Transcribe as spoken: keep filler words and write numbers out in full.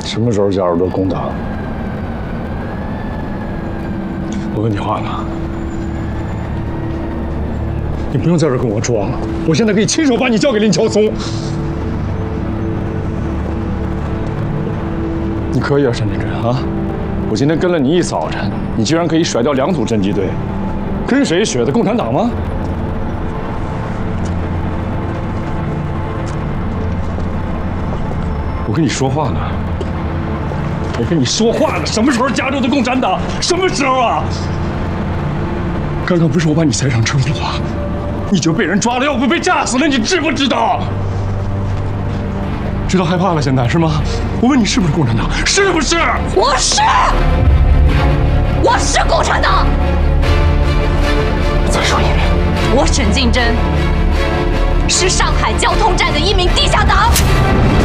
什么时候加入的工党？我问你话呢，你不用在这跟我装了，我现在可以亲手把你交给林乔松。你可以啊，单真真啊！我今天跟了你一早晨，你居然可以甩掉两组侦缉队，跟谁学的？共产党吗？我跟你说话呢，我跟你说话呢。什么时候加入的共产党？什么时候啊？刚刚不是我把你塞上车的话，你就被人抓了，要不被炸死了，你知不知道？知道害怕了，现在是吗？我问你是不是共产党？是不是？ 我是，我是共产党。 再说一遍， 我沈竞争是上海交通站的一名地下党。